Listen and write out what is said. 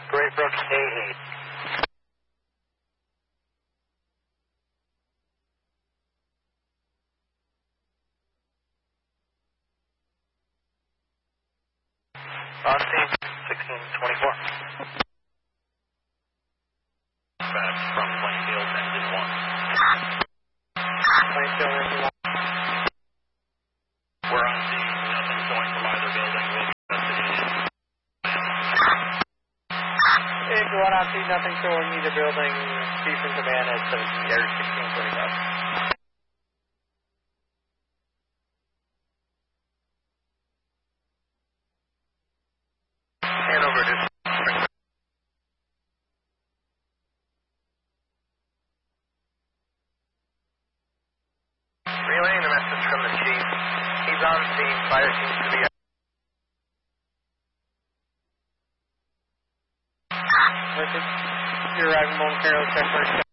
Great Brook A8. On scene, 1624. Back from Plainfield, engine 1. Plainfield, engine 1. We're on scene, nothing showing from either building. We'll investigate. Engine 1 on scene, nothing showing either building. Chief in command at 1625. Hanover to relaying the message from the chief. He's on scene. Fire seems to be. You're arriving momentarily. Check first.